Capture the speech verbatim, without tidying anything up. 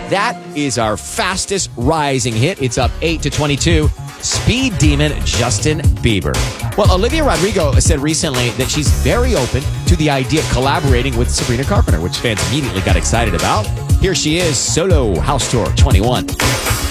That is our fastest rising hit. It's up eight to twenty-two. Speed Demon, Justin Bieber. Well, Olivia Rodrigo said recently that she's very open to the idea of collaborating with Sabrina Carpenter, which fans immediately got excited about. Here she is, solo house tour twenty-one.